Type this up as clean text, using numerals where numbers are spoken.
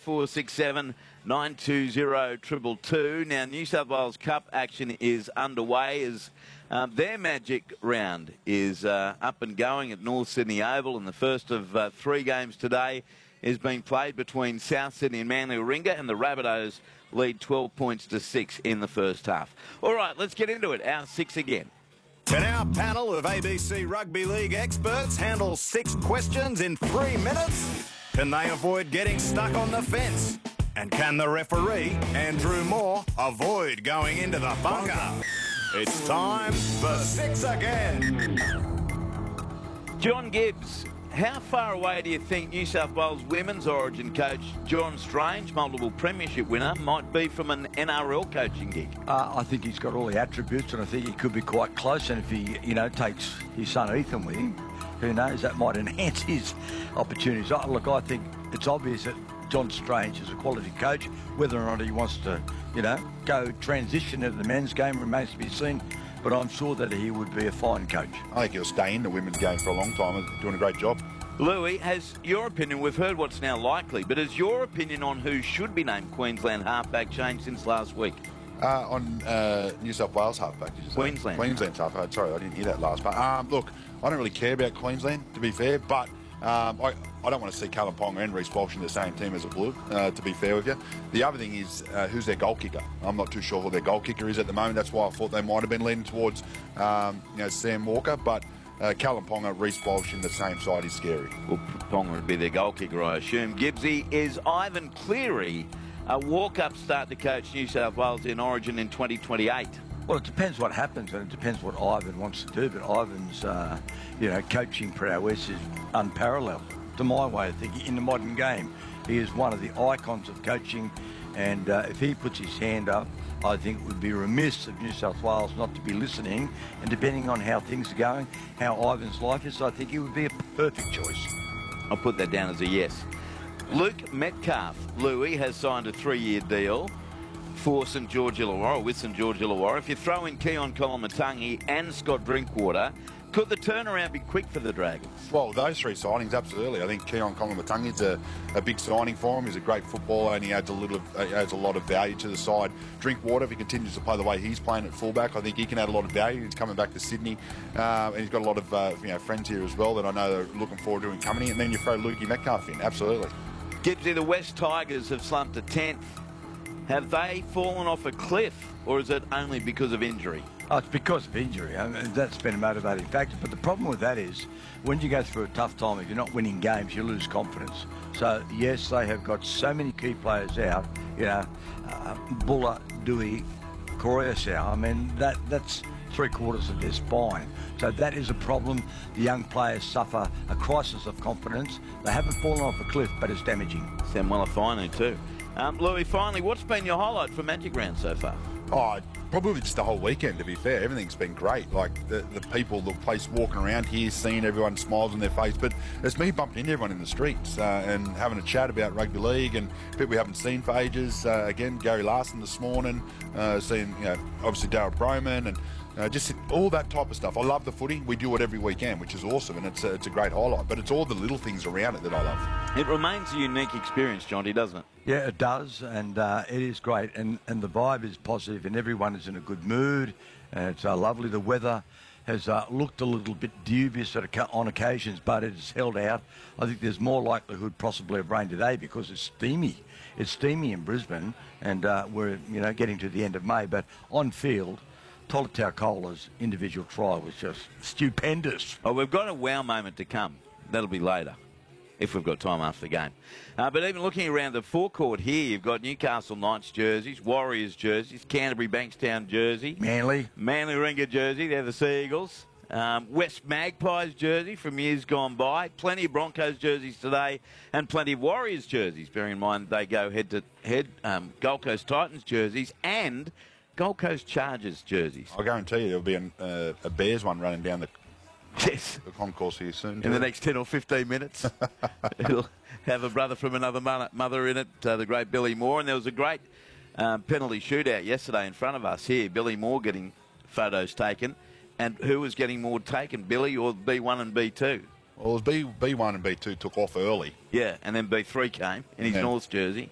0467 920 222. Now, New South Wales Cup action is underway as their Magic round is up and going at North Sydney Oval, and the first of 3 games today is being played between South Sydney and Manly Warringah, and the Rabbitohs lead 12 points to 6 in the first half. All right, let's get into it. Our 6 again. Can our panel of ABC Rugby League experts handle 6 questions in 3 minutes? Can they avoid getting stuck on the fence? And can the referee, Andrew Moore, avoid going into the bunker? It's time for 6 again. John Gibbs, how far away do you think New South Wales women's origin coach John Strange, multiple premiership winner, might be from an NRL coaching gig? I think he's got all the attributes, and I think he could be quite close. And if he, takes his son Ethan with him, who knows, that might enhance his opportunities. Look, I think it's obvious that John Strange is a quality coach. Whether or not he wants to, go transition into the men's game remains to be seen. But I'm sure that he would be a fine coach. I think he'll stay in the women's game for a long time, doing a great job. Louis, has your opinion, we've heard what's now likely, but has your opinion on who should be named Queensland halfback changed since last week? On New South Wales halfback, did you say? Queensland. Queensland's halfback. Sorry, I didn't hear that last part. Look, I don't really care about Queensland, to be fair, but I don't want to see Callum Ponga and Reece Walsh in the same team as a Blue, to be fair with you. The other thing is, who's their goal kicker? I'm not too sure who their goal kicker is at the moment. That's why I thought they might have been leaning towards Sam Walker, but Callum Ponga, Reece Walsh in the same side is scary. Well, Ponga would be their goal kicker, I assume. Gibbsy, is Ivan Cleary a walk-up start to coach New South Wales in Origin in 2028? Well, it depends what happens, and it depends what Ivan wants to do. But Ivan's, coaching prowess is unparalleled, to my way of thinking, in the modern game. He is one of the icons of coaching, and if he puts his hand up, I think it would be remiss of New South Wales not to be listening. And depending on how things are going, how Ivan's life is, I think he would be a perfect choice. I'll put that down as a yes. Luke Metcalf, Louis, has signed a 3-year deal for St George Illawarra, with St George Illawarra. If you throw in Keon Kolomatangi and Scott Drinkwater, could the turnaround be quick for the Dragons? Well, those 3 signings, absolutely. I think Keon Kolomatangi is a big signing for him. He's a great footballer, and he adds a lot of value to the side. Drinkwater, if he continues to play the way he's playing at fullback, I think he can add a lot of value. He's coming back to Sydney, and he's got a lot of friends here as well that I know they're looking forward to him coming in. And then you throw Lukey Metcalf in, absolutely. Gibbsy, the West Tigers have slumped to 10th. Have they fallen off a cliff, or is it only because of injury? Oh, it's because of injury. I mean, that's been a motivating factor. But the problem with that is, when you go through a tough time, if you're not winning games, you lose confidence. So, yes, they have got so many key players out. Buller, Dewey, Coruscant. I mean, that's 3/4 of their spine. So that is a problem. The young players suffer a crisis of confidence. They haven't fallen off a cliff, but it's damaging. Sam Malafinu too. Louis, finally, what's been your highlight for Magic Round so far? Oh, probably just the whole weekend, to be fair. Everything's been great. Like, the people, the place walking around here, seeing everyone smiles on their face. But it's me bumping into everyone in the streets and having a chat about rugby league and people we haven't seen for ages. Again, Gary Larson this morning, seeing, obviously Darryl Broman and just all that type of stuff. I love the footy. We do it every weekend, which is awesome, and it's a great highlight. But it's all the little things around it that I love. It remains a unique experience, Jonty, doesn't it? Yeah, it does, and it is great. And the vibe is positive, and everyone is in a good mood. And it's lovely. The weather has looked a little bit dubious on occasions, but it's held out. I think there's more likelihood possibly of rain today because it's steamy. It's steamy in Brisbane, and we're getting to the end of May. But on field, Tolutau Kola's individual try was just stupendous. Oh, we've got a wow moment to come. That'll be later, if we've got time after the game. But even looking around the forecourt here, you've got Newcastle Knights jerseys, Warriors jerseys, Canterbury Bankstown jersey, Manly Warringah jersey, they're the Seagulls, West Magpies jersey from years gone by, plenty of Broncos jerseys today, and plenty of Warriors jerseys. Bearing in mind they go head-to-head, Gold Coast Titans jerseys and Gold Coast Chargers jerseys. I guarantee you there'll be a Bears one running down the concourse here soon. In the next 10 or 15 minutes. It'll have a brother from another mother in it, the great Billy Moore. And there was a great penalty shootout yesterday in front of us here. Billy Moore getting photos taken. And who was getting more taken, Billy or B1 and B2? Well, it was B1 and B2 took off early. Yeah, and then B3 came in his Norths jersey.